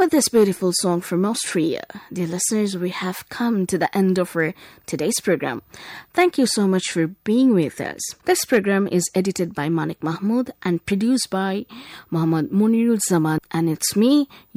With this beautiful song from Austria, dear listeners, we have come to the end of our today's program. Thank you so much for being with us. This program is edited by Manik Mahmood and produced by Muhammad Munirul Zaman, and it's me,